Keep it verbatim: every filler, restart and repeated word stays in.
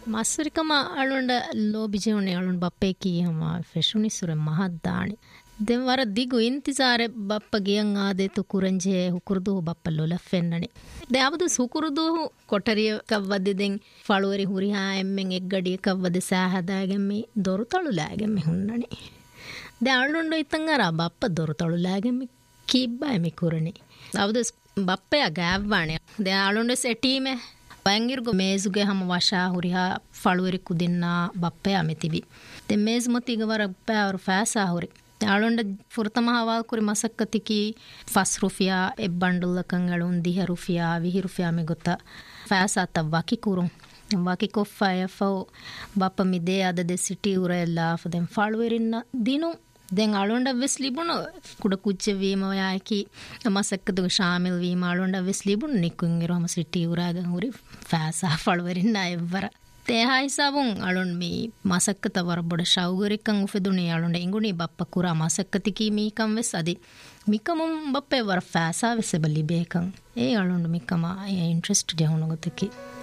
ಮಸ್ರಿಕಮ ಅಳುಂಡ ಲೋಬಿಜೆವಣೆ ಅಳುಂಡ ಬಪ್ಪೆ ಕೀಯಮ ಫೆಶುನಿ ಸುರೆ ಮಹದ್ದಾಣಿ then ವರ ದಿಗು ಇಂತಿಜಾರೆ ಬಪ್ಪ ಗಿಯಂ ಆದೆತು ಕುರಂಜೆ ಹುಕುರ್ದು ಬಪ್ಪ ಲೊಲಫೆನ್ನಣಿ ದೆ ಅವದು ಸುಕುರ್ದು ಕೊಟರಿಯ ಕವ್ವದೆ then ಫಳುವರಿ ಹುರಿಹಾ ಎಮ್ಮೆಂ ಎಗ್ಗಡಿ ಕವ್ವದೆ ಸಾಹದಾಗೆಮ್ಮಿ ದೊರುತಳುಲಾಗೆಮ್ಮಿ ಹುನ್ನಣಿ ದೆ ಅಳುಂಡ ಇತ್ತಂಗರ ಬಪ್ಪ ದೊರುತಳುಲಾಗೆಮ್ಮಿ ಕಿಬ್ಬಾ ಎಮಿ ಕುರಣಿ ಅವದು ಬಪ್ಪೆಯ ಗ್ಯಾವ್ವಾಣೆ ದೆ ಅಳುಂಡ ಸೆಟೀಮೆ ಬಂಗಿರ್ಗೊ ಮೇಜುಗೆ ಹಮ ವಶಾ ಹುರಿಹಾ ಫಳುವರಿ ಕುದಿನ್ನ ಬಪ್ಪೆ ಅಮಿತಿವಿ ದೆ ಮೇಜು ಮೊತ್ತಿಗ ವರ ಬಪ್ಪೆ ಅವರು ಫ್ಯಾಸಾ ಹುರಿ ಆಳೊಂಡ ಫುರ್ತಮ ಹವಾ ಕುರಿ ಮಸಕ್ಕತಿಕಿ ಫಸ್ ರುಫಿಯಾ ಎಬ್ಬಂಡುಲ್ಲಕಂ ಅಳುನ್ ದಿಹ ರುಫಿಯಾ ವಿಹಿ ರುಫಿಯಾ ಮಿ ಗೊತ್ತ ಫ್ಯಾಸಾ ತವ್ವಾಕಿ ಕೂರುಂ ವಾಕಿ ಕೊಫ್ಫಾ ಎಫೌ ಬಪ್ಪ ಮಿದೆ ಅದದೆ ಸಿಟಿ ಉರ ಎಲ್ಲ ಫದೆನ್ ಫಳುವರಿನ್ನ ದಿನು ದೆನ್ ಅಳುಂಡ ವೆಸ್ ಲಿಬುನು ಕುಡ ಕುಚ್ಚೆ ವೀಮ ಯಾಕಿ ಮಸಕ್ಕದು ಶಾಮಿಲ್ ವೀಮ ಅಳುಂಡ ವೆಸ್ ಲಿಬುನು ನಿಕ್ಕುಂಗಿರು ಹಮ ಸಿಟಿ ಉರಾಗ ಹುರಿ ಫ್ಯಾಸಾ ಫಳುವರಿನ್ನ ಎವ್ವರ ತೇಹಾ ಹಿಸಾಬುಂ ಅಳುಂಡ್ ಮೀ ಮಸಕ್ಕತ ವರಬೊಡ ಶೌಗರಿಕಂ ಉಫೆದುನಿ ಅಳುಂಡ ಇಂಗುನಿ ಬಪ್ಪ ಕುರ ಮಸಕ್ಕತಿಕಿ ಮೀಕಂ ವೆಸ್ ಅದಿ ಮಿಕಮುಂ ಬಪ್ಪೆ ವರ ಫ್ಯಾಸಾ ವೆಸ್ ಬಲಿ ಬೇಕಂ ಏ ಅಳುಂಡ್ ಮಿಕಮ ಏ ಇಂಟ್ರೆಸ್ಟ್ ಜಹುನು ಗೊತ್ತಕಿ